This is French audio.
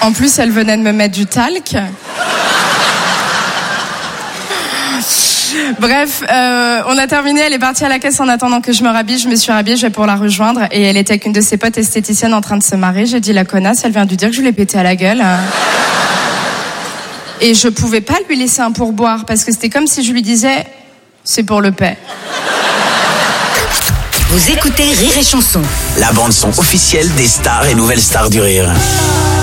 En plus, elle venait de me mettre du talc. Bref, on a terminé, elle est partie à la caisse en attendant que je me rhabille. Je me suis rhabillée, je vais pour la rejoindre. Et elle était avec une de ses potes esthéticiennes en train de se marrer. J'ai dit, la connasse, elle vient de lui dire que je lui ai pété à la gueule. Et je pouvais pas lui laisser un pourboire parce que c'était comme si je lui disais, c'est pour le paix. Vous écoutez Rire et Chanson, la bande son officielle des stars et nouvelles stars du rire.